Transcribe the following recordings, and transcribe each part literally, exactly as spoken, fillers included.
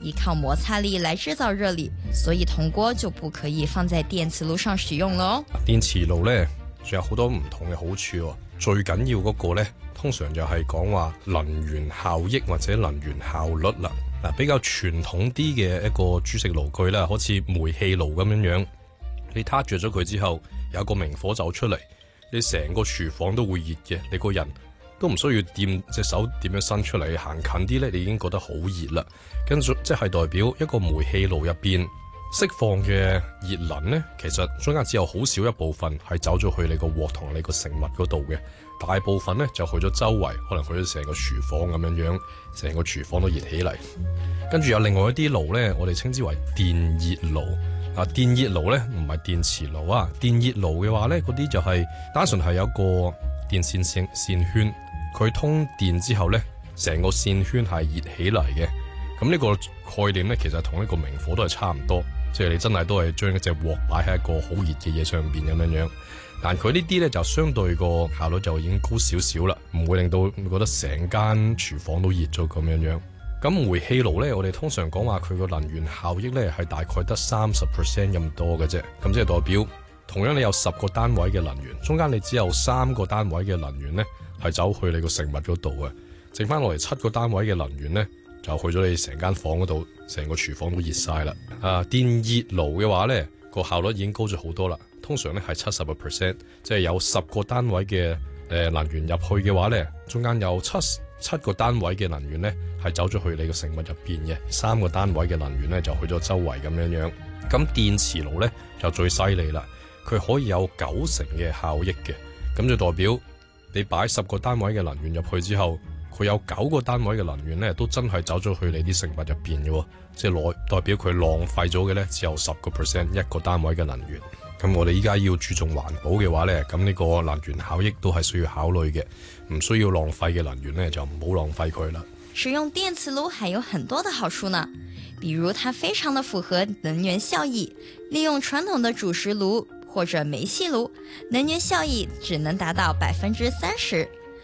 依靠摩擦力來製造熱力，所以銅鍋就不可以放在電磁爐上使用咯。 電磁爐呢，仲有好多唔同嘅好處喎，最緊要嗰個呢，通常就係講話能源效益或者能源效率啦。嗱，比較傳統啲嘅一個煮食爐具啦，好似煤氣爐咁樣樣，你撻着咗佢之後，有個明火走出嚟，你成個廚房都會熱嘅，你個人都唔需要掂隻手點樣伸出嚟，行近啲呢，你已經覺得好熱啦。跟住即係代表一個煤氣爐入邊釋放嘅熱能呢，其實中間只有好少一部分係走咗去你個鑊同你個食物嗰度嘅，大部分呢就去咗周圍，可能去咗成個廚房咁樣樣，成個廚房都熱起嚟。跟住有另外一啲爐呢，我哋稱之為電熱爐。啊，電熱爐呢唔係電磁爐啊，電熱爐嘅話呢，嗰啲就係單純係有個電線線線圈，佢通電之後呢，成個線圈係熱起嚟嘅。咁呢個概念呢，其實同一個明火都係差唔多。即係你真係都係將一隻鑊擺喺一個好熱嘅嘢上邊咁樣樣，但佢呢啲呢就相對個效率就已經高少少啦，唔會令到你覺得成間廚房都熱咗咁樣樣。咁煤氣爐呢，我哋通常講話佢個能源效益呢係大概得三十 percent 咁多嘅啫，咁即係代表同樣你有十個單位嘅能源，中間你只有三個單位嘅能源呢係走去你個食物嗰度嘅，剩翻落嚟七個單位嘅能源呢，就去咗你成間房嗰度，成個廚房都熱晒啦。啊，電熱爐嘅話呢，個效率已經高咗好多啦。通常呢係七十個 percent， 即係有十個單位嘅誒能源入去嘅話呢，中間有七七個單位嘅能源呢係走咗去你個食物入邊嘅，三個單位嘅能源呢就去咗周圍咁樣樣。咁電磁爐呢就最犀利啦，佢可以有九成嘅效益嘅，咁就代表你擺十個單位嘅能源入去之後，佢有九個單位嘅能源咧，都真係走咗去你啲食物入邊嘅，即係內代表佢浪費咗嘅咧，只有十個 percent 一個單位嘅能源。咁我哋依家要注重環保嘅話咧，咁呢個能源效益都係需要考慮嘅，唔需要浪費嘅能源咧，就唔好浪費佢啦。 使用電磁爐還有很多的好處呢，比如它非常的符合能源效益，利用傳統的主食爐或者煤氣爐，能源效益只能達到百分之三十。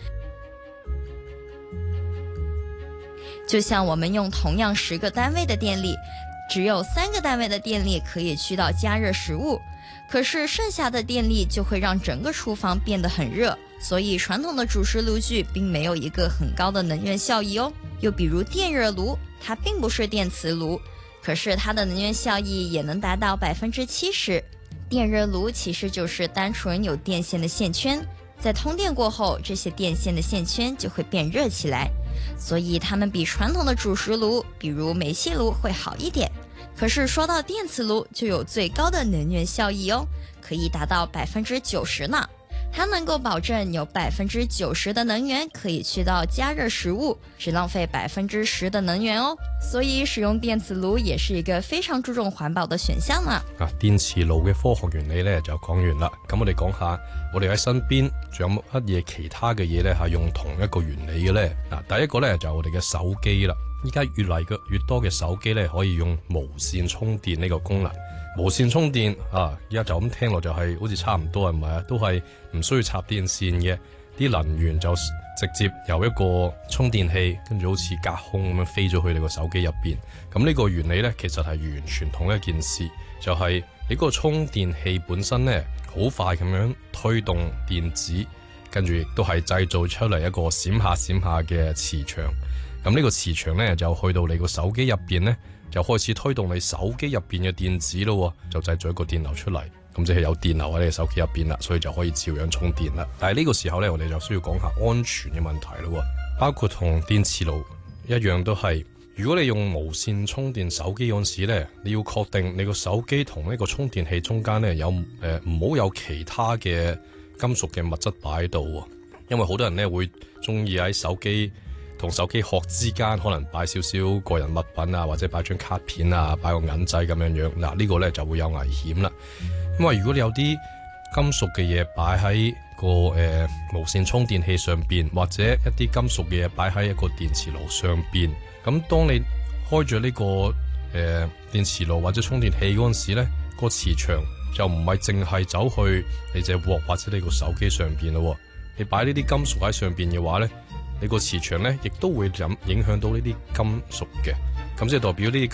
就像我們用同樣十個單位的電力，只有三個單位的電力可以去到加熱食物，可是剩下的電力就會讓整個廚房變得很熱，所以傳統的主食爐具並沒有一個很高的能源效益哦。又比如電熱爐，它並不是電磁爐，可是它的能源效益也能達到百分之七十。電熱爐其實就是單純有電線的線圈，在通電過後，這些電線的線圈就會變熱起來，所以它們比傳統的主食爐，比如煤氣爐會好一點。可是說到電磁爐，就有最高的能源效益哦，可以達到百分之九十呢。它能夠保證有百分之九十的能源可以去到加熱食物，只浪費百分之十的能源哦。所以使用電磁爐也是一個非常注重環保的選項呢。 啊，電磁爐嘅科學原理呢就講完啦。咁我哋講下，我哋喺身邊仲有乜嘢其他嘅嘢呢係用同一個原理嘅呢？嗱，第一個呢就係我哋嘅手機啦。依家越嚟嘅越多嘅手機呢可以用無線充電呢個功能。無線充電啊，依家就咁聽落就係好似差唔多係咪啊？都係唔需要插電線嘅，啲能源就直接由一個充電器跟住好似隔空咁樣飛咗去你個手機入邊。咁呢個原理呢，其實係完全同一件事，就係你個充電器本身呢，好快咁樣推動電子，跟住亦都係製造出嚟一個閃下閃下嘅磁場。咁呢個磁場呢，就去到你個手機入邊呢，就開始推動你手機入邊嘅電子咯，就製造一個電流出嚟，咁即係有電流喺你手機入邊啦，所以就可以照樣充電啦。但係呢個時候呢，我哋就需要講下安全嘅問題咯，包括同電磁爐一樣都係，如果你用無線充電手機嗰陣時呢，你要確定你個手機同呢個充電器中間呢，有誒唔好有其他嘅金屬嘅物質擺喺度，因為好多人呢會中意喺手機同手機殼之間可能擺少少個人物品啊，或者擺張卡片啊，擺個銀仔咁樣樣，嗱呢個呢就會有危險啦。因為如果你有啲金屬嘅嘢擺喺個誒、呃、無線充電器上邊，或者一啲金屬嘅嘢擺喺一個電磁爐上邊，咁當你開咗呢、這個誒、呃、電磁爐或者充電器嗰陣時呢，個磁場就唔係淨係走去你隻鑊或者你個手機上邊咯。你擺呢啲金屬喺上邊嘅話呢，你個磁場咧，亦都會影影響到呢啲金屬嘅，咁即係代表呢啲